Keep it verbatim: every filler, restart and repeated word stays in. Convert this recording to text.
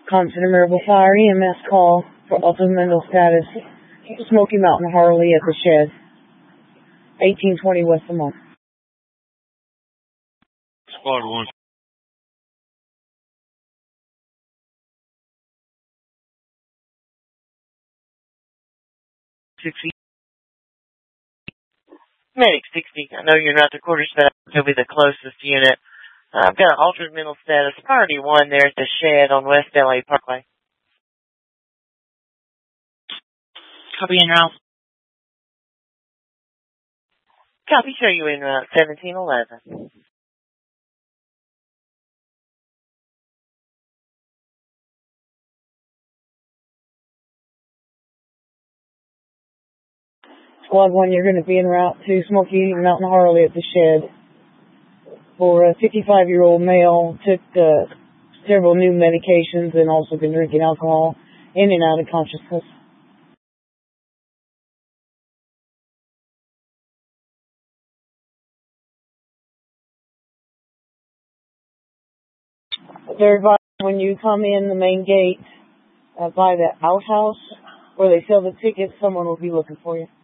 Constant Emerald Fire E M S call for ultimate mental status. Smoky Mountain Harley at the shed. eighteen twenty West Lamont. Squad one. sixty. Medic sixty. I know you're not the quarters, but he'll be the closest unit. Uh, I've got an altered mental status. Priority one there at the shed on West L A Parkway. Copy en route. Copy, show you in route seventeen eleven. Squad one, you're going to be en route to Smoky Mountain Harley at the shed for a fifty-five-year-old male. Took uh, several new medications and also been drinking alcohol, in and out of consciousness. They're advised when you come in the main gate uh, by the outhouse where they sell the tickets, someone will be looking for you.